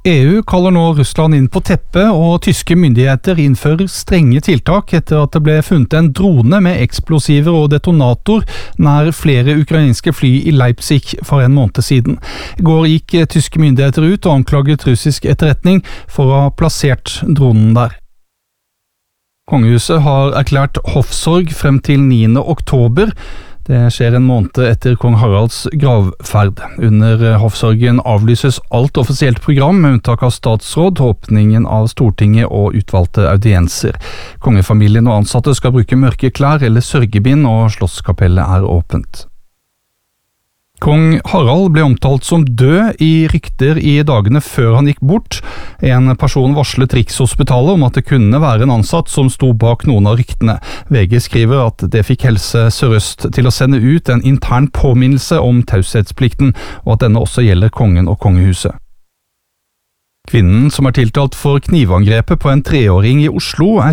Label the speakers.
Speaker 1: EU kaller nå Russland inn på teppet, og tyske myndigheter innfører strenge tiltak etter at det ble funnet en drone med eksplosiver og detonator nær flere ukrainske fly i Leipzig for en måned siden. I går gikk tyske myndigheter ut og anklaget russisk etterretning for å ha plassert dronen der. Kongehuset har erklært hoffsorg frem til 9. oktober. Det skjer en måned etter kong Haralds gravferd. Under hoffsorgen avlyses alt offisielt program, med unntak av statsråd, åpningen av Stortinget og utvalgte audienser. Kongefamilien og ansatte skal bruke mørke klær eller sørgebind, og slottskapellet er åpent. Kong Harald ble omtalt som død i rykter i dagene før han gikk bort. En person varslet Rikshospitalet om at det kunne være en ansatt som sto bak noen av ryktene. VG skriver at det fikk Helse Sør-Øst til å sende ut en intern påminnelse om taushetsplikten, og at denne også gjelder kongen og kongehuset. Kvinnen som er tiltalt for knivangrepet på en 3-åring i Oslo, er